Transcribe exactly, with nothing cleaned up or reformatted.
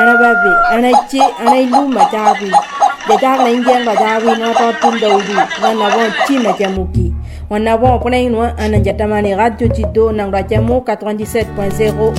anababe anachi anailuma tabi jata na ingian ba tabi no to tundaudi na na bon chima jamuki wana bon pona inwa ananjata mani radio chido na radio quatre-vingt-dix-sept point zéro